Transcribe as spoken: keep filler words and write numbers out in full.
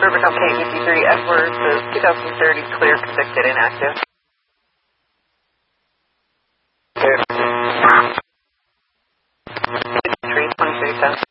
Urban L K E T three Edwards is two thousand thirty clear, convicted, inactive. three twenty-three ten.